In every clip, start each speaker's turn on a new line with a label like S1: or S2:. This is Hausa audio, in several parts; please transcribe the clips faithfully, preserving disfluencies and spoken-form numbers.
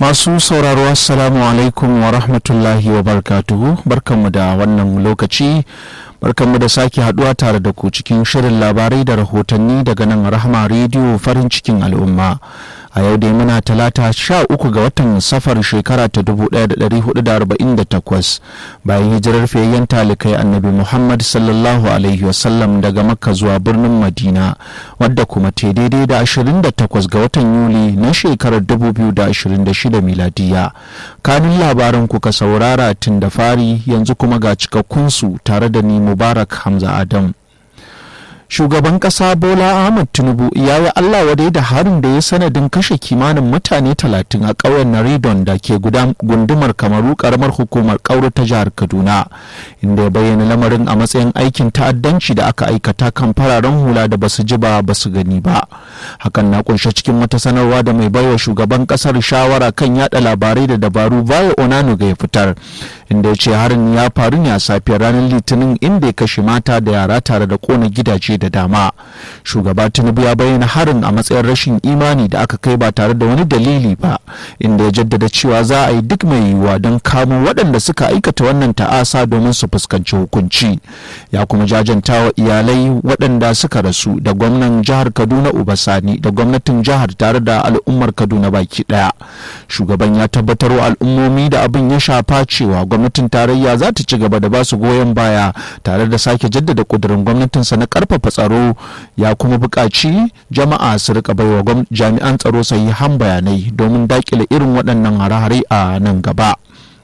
S1: Masu sauraro assalamu alaikum wa rahmatullahi wa barakatuhu, barkanmu da wannan lokaci, barkanmu da sake haduwa tare da ku cikin shirin labarai da rahotanni daga nan Rahama Radio farin cikin al'umma. A yau dai muna talata sha uku ga watan safar shekara ta dubu ɗaya da ɗari hudu da arba'in da takwas bayan hijirar fiyayyen talikai annabi Muhammad sallallahu alaihi wasallam daga Makka zuwa birnin Madina, wadda kuma ta daidai da ashirin da takwas ga watan Yuli na shekarar dubu biyu da ashirin da shida miladiya. Kanin labaran kuka saurara tun da fari, yanzu kuma ga cikakkunsu tare da ni Mubarak Hamza Adam. Shugaban ƙasa Bola Ahmed Tinubu ya yi Allah wadai da harin da ya sanadin kashe kimanin mutane talatin a ƙauyen Naridon da ke gundumar Kamaru ƙaramar hukumar Kauru ta jihar Kaduna, inda ya bayyana lamarin a matsayin aikin ta'addanci da aka aikata kan fararen hula da basu ji ba basu gani ba. Hakan na kunshe cikin wata sanarwa da mai baiwa shugaban ƙasar shawara kan yada labarai da dabaru Bayo Onanuga ya fitar, inda ya ce harin ya faru ne a safiyar ranar Litinin, inda ya kashe mata da yara tare da kona gidaje da dama. Shugaba Tinubu ya bayyana harin a matsayin rashin imani da aka kai ba tare da wani dalili ba, inda ya jaddada cewa za a yi duk mai yiwuwa don kamo waɗanda suka aikata wannan ta'asa domin su fuskanci hukunci. Ya kuma jajanta wa iyalai waɗanda suka rasu da gwamnan jihar Kaduna Uba Sani da gwamnatin jihar tare da al'ummar Kaduna baki ɗaya. Shugaban ya tabbatar wa al'ummomi da abin ya shafa cewa gwamnatin tarayya za ta ci gaba da ba su goyon baya tare da sake jaddada ƙudurin gwamnatinsa na ƙarfafa tsaro. Ya kuma buƙaci jama'a su rika baiwa jami'an tsaro sahihan bayanai domin daƙile irin waɗannan hare-hare a nan gaba.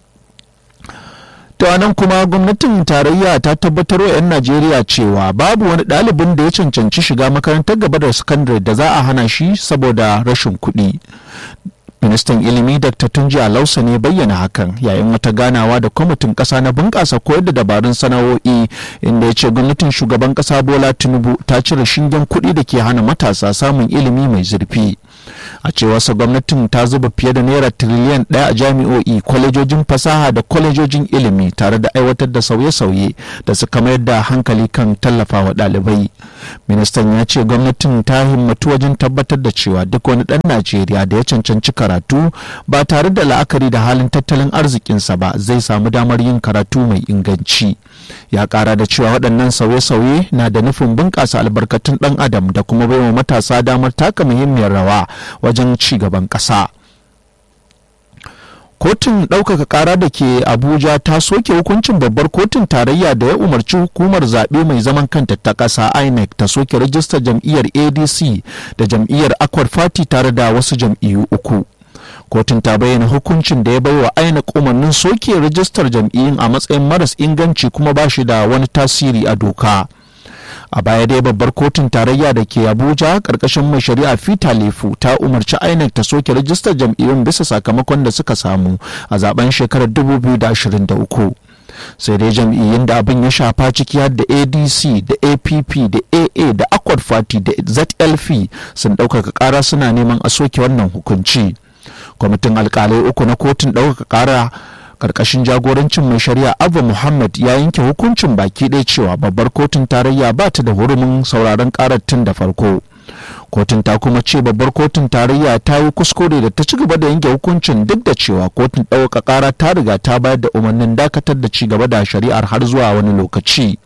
S1: To anan kuma gwamnatin tarayya ta tabbatar wa 'yan Najeriya cewa babu wani ɗalibin da ya cancanci shiga makarantar gaba da sakandare da za a hana shi saboda rashin kuɗi. Ministan ilimi Doctor Tunji Alausa ne bayyana hakan yayin wata ganawa da kwamitin ƙasa na bunƙasa koyar da dabarun sana'o'i, inda ya ce gwamnatin shugaban ƙasa Bola Tinubu ta cire shingen kuɗi da ke hana matasa samun ilimi mai zurfi. A cewarsa gwamnatin ta zuba fiye da naira tiriliyan ɗaya a jami'o'i, kwalejojin fasaha da kwalejojin ilimi tare da aiwatar da sauye-sauye da suka mayar da hankali kan tallafawa ɗalibai. Ministan ya ce gwamnatin ta himmatu wajen tabbatar da cewa duk wani ɗan Najeriya da ya cancanci karatu ba tare da la'akari da halin tattalin arzikinsa ba zai samu damar yin karatu mai inganci. Ya kara da cewa waɗannan sauye-sauye na da nufin bunƙasa albarkatun ɗan adam da kuma baiwa matasa damar taka muhimmiyar rawa wajen ci gaban ƙasa. Kotun ɗaukaka ƙara da ke Abuja ta soke hukuncin babbar kotun tarayya da ya umarci hukumar zaɓe mai zaman kanta ta ƙasa I N E C ta soke rajistar jam'iyyar A D C da jam'iyyar Accord Party tare da wasu jam'iyyu uku. Kotun ta bayyana hukuncin da ya bai wa I N E C umarnin soke rajistar jam'iyyun a matsayin maras inganci kuma ba shi da wani tasiri a doka. A baya dai babbar kotun tarayya da ke Abuja karkashin mai shari'a Fita Lefu ta umarci I N E C ta soke rajistar jam'iyyun bisa sakamakon da suka samu a zaben shekarar dubu biyu da ashirin da uku. Sai dai jam'iyyun da abin ya shafa ciki har da A D C da A P P da A A da Accord Party da Z L P sun ɗaukaka ƙara suna neman a soke wannan hukunci. Kwamitin alƙalai uku na kotun ɗaukaka ƙara karkashin jagorancin mai shari'a Abba Muhammad ya yanke hukuncin baki ɗaya cewa babbar kotun tarayya ba ta da hurumin sauraron karar tun da farko. Kotun ta kuma ce babbar kotun tarayya ta yi kuskure da ta ci gaba da yanke hukuncin duk da cewa kotun ɗaukaka ƙara ta riga ta bayar da umarnin dakatar da ci gaba da shari'ar har zuwa wani lokaci.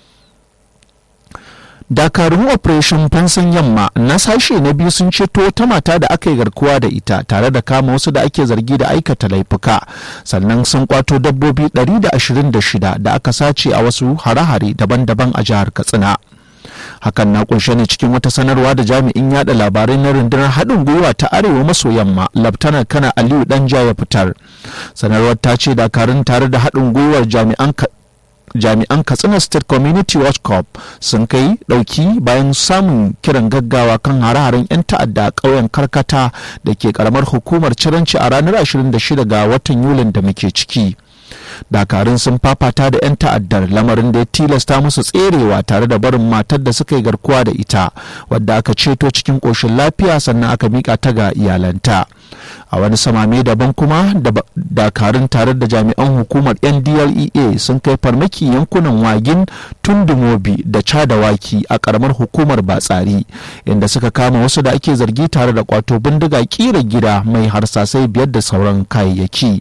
S1: Dakarun Operation Fansan Yamma na sashe na biyu sun ceto wata mata da aka yi garkuwa da ita tare da kama wasu da ake zargi da aikata laifuka, sannan sun kwato dabbobi ɗari da ashirin da shida da aka sace a wasu hare-hare daban-daban a jihar Katsina. Hakan na kunshe ne cikin wata sanarwa da jami'in yada labarai na rundunar haɗin gwiwa ta arewa maso yamma Laftanar Kana Aliyu Danja ya fitar. Sanarwar ta ce dakarun tare da haɗin gwiwar jami'an jami'an Katsina State Community Watch Corp sun kai dauki bayan samun kiran gaggawa kan hare-haren 'yan ta'adda a ƙauyen Karkata da ke karamar hukumar Ciranci a ranar ashirin da shida ga watan Yulin da muke ciki. Dakarun sun fafata da 'yan ta'addar, lamarin da ya tilasta musu tserewa tare da barin matar da suka yi garkuwa da ita wadda aka ceto cikin ƙoshin lafiya sannan aka mika ta ga iyalanta. a wani samame daban kuma da dakarun tare da jami'an hukumar N D L E A sun kai farmaki yankunan Wagin, Tundumobi da Cadawaki a karamar hukumar Batsari, inda suka kama wasu da ake zargi tare da kwato bindiga kira gida mai harsasai biyar da sauran kayayyaki.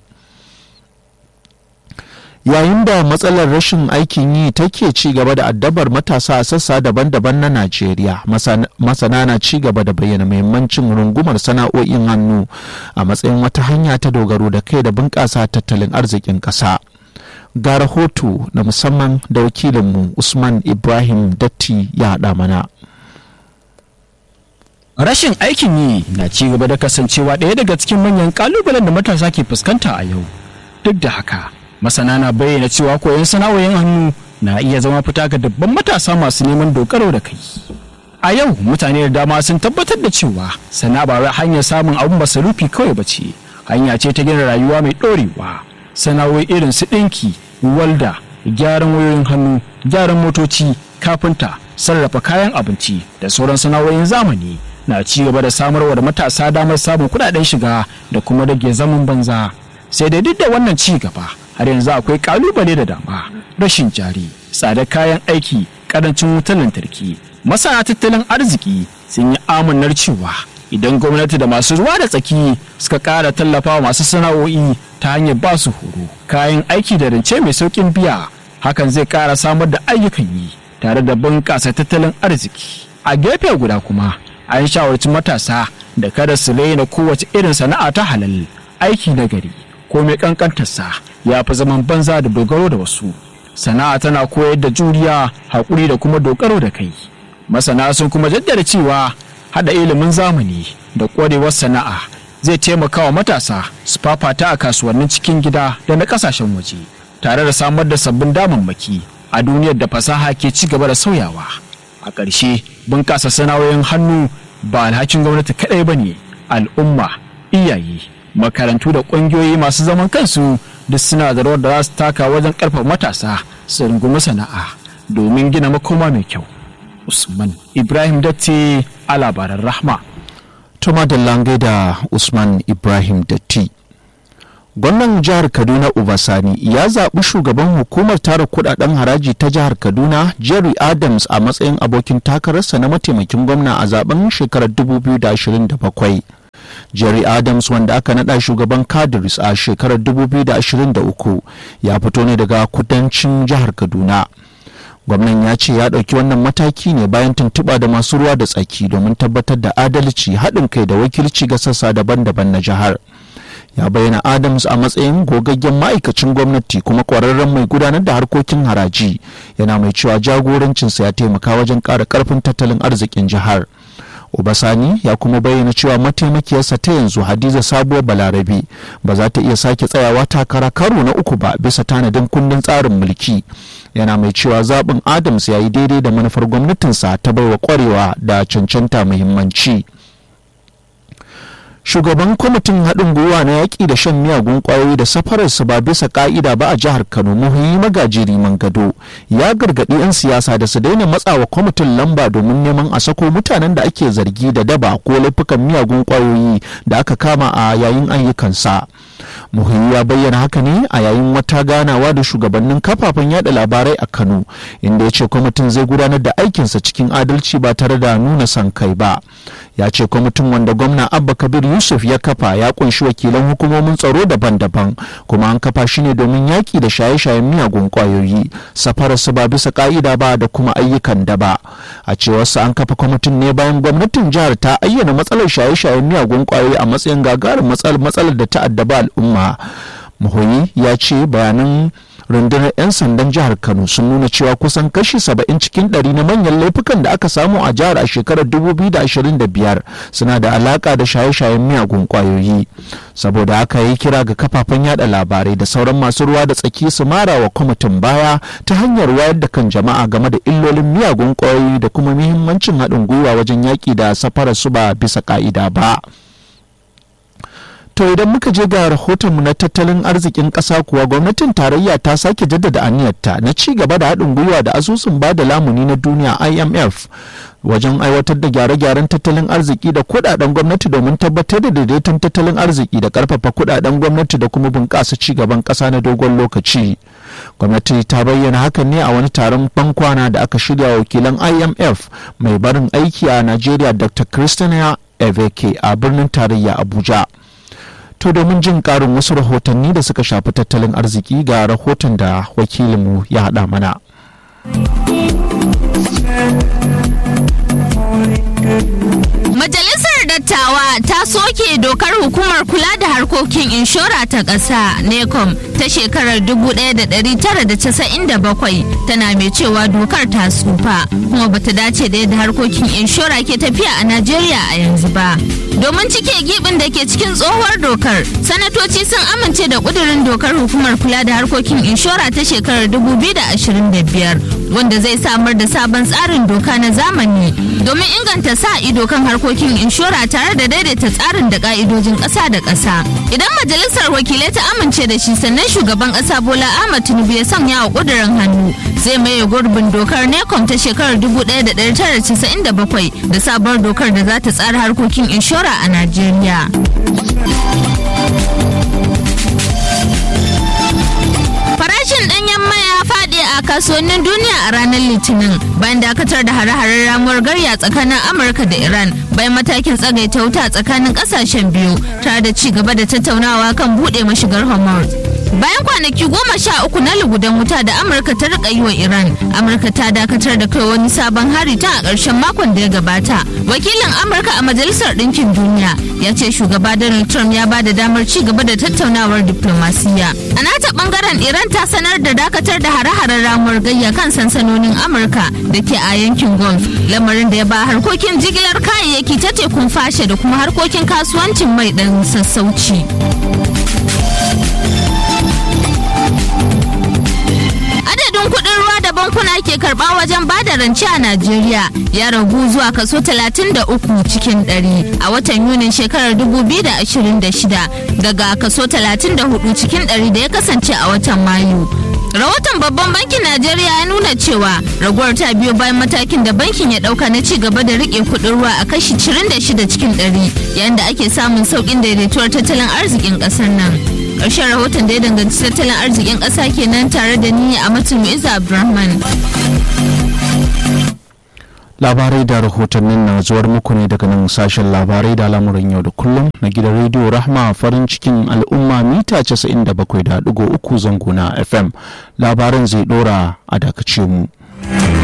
S1: Yayin da matsalar rashin aikin yi take ci gaba da addabar matasa a sassa daban-daban na Najeriya, masana na ci gaba da bayyana muhimmancin rungumar sana'o'in hannu a matsayin wata hanya ta dogaro da kai da bunƙasa tattalin arzikin ƙasa. Ga rahoto na musamman da wakilinmu Usman Ibrahim Datti ya haɗa mana.
S2: Rashin aikin yi na ci gaba da kasancewa ɗaya daga cikin manyan ƙalubalen da matasa ke fuskanta a yau. Duk da haka, masana na bayyana cewa koyon sana'o'in hannu na iya zama fita ga dabban matasa masu neman dogaro da kai. A yau mutane da dama sun tabbatar da cewa sana'a ba wai hanyar samun abin masarufi kawai ba ce, hanya ce ta gina rayuwa mai ɗorewa. Sana'o'i irin su ɗinki, walda, gyaran wayoyin hannu, gyaran motoci, kafinta, sarrafa kayan abinci da sauran sana'o'in zamani na ci gaba da samarwa da matasa damar samun kuɗaɗen shiga da kuma rage zaman banza. Sai dai duk da wannan ci gaba, har yanzu akwai kalubale da dama: rashin jari, tsadar kayan aiki, karancin wutar lantarki. Masana tattalin arziki sun yi amannar cewa idan gwamnati da masu ruwa da tsaki suka ƙara tallafawa masu sana'o'i ta hanyar ba su horo, kayan aiki da rance mai sauƙin biya, hakan zai ƙara samar da ayyukan yi tare da bunƙasa tattalin arziki. A gefe guda kuma an shawarci matasa da kada su raina kowace irin sana'a ta halal. Aiki na gari ko mai kankantarsa ya fi zaman banza da dogaro da wasu. Sana'a tana koyar da juriya, haƙuri da kuma dogaro da kai. Masana sun kuma jaddada cewa haɗa ilimin zamani da ƙwarewar sana'a zai taimaka wa matasa su fafata a kasuwannin cikin gida da na ƙasashen waje, tare da samar da sabbin damammaki a duniyar da fasaha ke ci gaba da sauyawa. A ƙarshe, bunƙasa sana'o'in hannu ba alhakin gwamnati kaɗai ba ne. Al'umma, iyaye, makarantu da ƙungiyoyi masu zaman kansu duk suna da rawar da za su taka wajen ƙarfafa matasa su rungumi sana'a domin gina makoma mai kyau. Usman Ibrahim Datti a labaran Rahma.
S1: Tuma da lange da Usman Ibrahim Datti. Gwamnan jihar Kaduna Ubasani ya zaɓi shugaban hukumar tara kuɗaɗen haraji ta jihar Kaduna Jerry Adams a matsayin abokin takararsa na mataimakin gwamna a zaben shekarar dubu biyu da ashirin da bakwai. Jerry Adams, wanda aka naɗa shugaban Kadris a shekarar dubu biyu da ashirin da uku, ya fito ne daga kudancin jihar Kaduna. Gwamnan ya ce ya ɗauki wannan mataki ne bayan tuntuɓa da masu ruwa da tsaki domin tabbatar da adalci, haɗin kai da wakilci ga sassa daban-daban na jihar. Ya bayyana Adams a matsayin gogaggen ma'aikacin gwamnati kuma ƙwararren mai gudanar da harkokin haraji, yana mai cewa jagorancinsa ya taimaka wajen ƙara ƙarfin tattalin arzikin jihar. Obasani ya kuma bayyana cewa mataimakiyarsa ta yanzu Hadiza Sabuwar Balarabe ba za ta iya sake tsayawa takara karo na uku ba bisa tanadin kundin tsarin mulki. Yana mai cewa zaɓin Adams ya yi daidai da manufar gwamnatinsa ta baiwa ƙwarewa da cancanta muhimmanci. Shugaban kwamitin haɗin gwiwa na yaƙi da shan miyagun ƙwayoyi da safararsu ba bisa ƙa'ida ba a jihar Kano, Muhyi Magaji Riman Gado, ya gargaɗi 'yan siyasa da su daina matsawa kwamitin lamba domin neman a sako mutanen da ake zargi da daba ko laifukan miyagun ƙwayoyi da aka kama a yayin ayyukansa. Muhyi ya bayyana haka ne a yayin wata ganawa da shugabannin kafafen yada labarai a Kano, inda ya ce kwamitin zai gudanar da aikinsa cikin adalci ba tare da nuna son kai ba. Ya ce kwamitin, wanda gwamna Abba Kabir Yusuf ya kafa, ya kunshi wakilan hukumomin tsaro daban-daban, kuma an kafa shi ne domin yaki da shaye-shayen miyagun kwayoyi, safarar su ba bisa ka'ida ba da kuma ayyukan daba. A cewarsa an kafa kwamitin ne bayan gwamnatin jihar ta ayyana matsalar shaye-shayen miyagun kwayoyi a matsayin gagarin matsalar da ta addaba al'umma. Muhyi ya ce bayanan rundunar 'yan sandan jihar Kano sun nuna cewa kusan kashi saba'in cikin ɗari na manyan laifukan da aka samu a jihar a shekarar dubu biyu da ashirin da biyar suna da alaka da shaye-shayen miyagun kwayoyi. Saboda haka yi kira ga kafafen yada labarai da sauran masu ruwa da tsaki su mara wa kwamitin baya ta hanyar wayar da kan jama'a game da illolin miyagun kwayoyi da kuma muhimmancin haɗin gwiwa wajen yaƙi da safarar su ba bisa ƙa'ida ba. To idan muka je ga rahotonmu na tattalin arzikin ƙasa kuwa gwamnatin tarayya ta sake jaddada aniyarta na ci gaba da haɗin gwiwa da asusun ba da lamuni na duniya I M F wajen aiwatar da gyare-gyaren tattalin arziki da kuɗaɗen gwamnati domin tabbatar da daidaiton tattalin arziki da ƙarfafa kuɗaɗen gwamnati da kuma bunƙasa ci gaban ƙasa na dogon lokaci. Gwamnati ta bayyana hakan ne a wani taron bankwana da aka shirya wakilan I M F mai barin aiki a Najeriya Doctor Christina Eveke a birnin tarayya Abuja. To domin jin karin wasu rahotanni da suka shafi tattalin arziki ga rahoton da wakilinmu ya haɗa mana.
S3: Majalisar Dattawa ta soke dokar hukumar kula da harkokin inshora ta ƙasa NECOM ta shekarar dubu ɗaya da ɗari tara da casa'in da bakwai, tana mai cewa dokar ta tsufa kuma bata dace da yadda harkokin inshora ke tafiya a Najeriya a yanzu ba. Domin cike gibin da ke cikin tsohuwar dokar, sanatoci sun amince da ƙudurin dokar hukumar kula da harkokin inshora ta shekarar dubu biyu da ashirin da biyar wanda zai samar da sabon tsarin doka na zamani domin inganta sa ido kan harkokin inshora tare da daidaita tsarin da ka'idojin ƙasa da ƙasa. Idan majalisar wakilai ta amince da shi sannan shugaban ƙasa Bola Ahmed Tinubu ya sanya wa ƙudurin hannu, zai maye gurbin dokar NECOM ta shekarar dubu ɗaya da ɗari tara da casa'in da bakwai da sabuwar dokar da za ta tsara harkokin inshora a Najeriya. Farashin ɗanyen mai ya faɗi a kasuwannin duniya a ranar Litinin bayan dakatar da hare-haren ramuwar gayya tsakanin Amurka da Iran bayan matakin tsagaita wuta tsakanin ƙasashen biyu tare da ci gaba da tattaunawa kan buɗe mashigar Hormuz. Bayan kwanaki goma sha uku na lugudan wuta da Amurka ta rika yi wa Iran, Amurka ta dakatar da kai wani sabon hari ta a ƙarshen makon da ya gabata. Wakilin Amurka a Majalisar Ɗinkin Duniya ya ce shugaba Donald Trump ya ba da damar ci gaba da tattaunawar diplomasiyya. A nata bangaren Iran ta sanar da dakatar da hare-haren ramuwar gayya kan sansanonin Amurka da ke a yankin Gulf, lamarin da ya ba harkokin jigilar kayayyaki ta tekun fashe da kuma harkokin kasuwancin mai ɗan sassauci. Adadin kuɗin ruwa da bankuna ke karɓa wajen bada rance a Najeriya ya ragu zuwa kaso talatin da uku cikin ɗari a watan Yunin shekarar dubu biyu da ashirin da shida daga kaso talatin da hudu cikin ɗari da ya kasance a watan Mayu. Rahoton babban bankin Najeriya ya nuna cewa raguwar ta biyo bayan matakin da bankin ya dauka na ci gaba da rike kudin ruwa a kashi ashirin da shida cikin ɗari yayin da ake samun saukin daidaituwar tattalin arzikin kasar nan. Ƙarshen rahoton da ya danganci tattalin arzikin ƙasa kenan tare da ni a Mutum Iza Abdulrahman.
S1: Labarai da rahotannin na zuwar muku ne daga nan sashen labarai da lamuran yau da kullum na gidan rediyo Rahma farin cikin al'umma mita casa'in da bakwai da ɗigo uku zango na F M. Labaran zai ɗora a dakace mu.